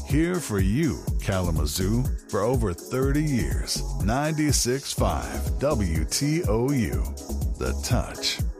Here for you, Kalamazoo, for over 30 years. 96.5 WTOU. The Touch.